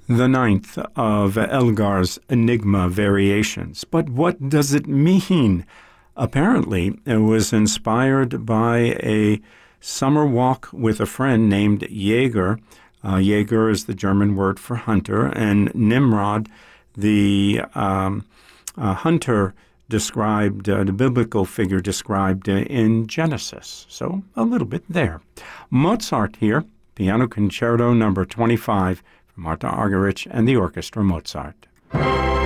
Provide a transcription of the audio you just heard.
The ninth of Elgar's Enigma variations. But what does it mean? Apparently, it was inspired by a summer walk with a friend named Jäger. Jäger is the German word for hunter, and Nimrod, the hunter described, the biblical figure described in Genesis. So a little bit there. Mozart here, Piano Concerto number 25, from Martha Argerich and the Orchestra Mozart.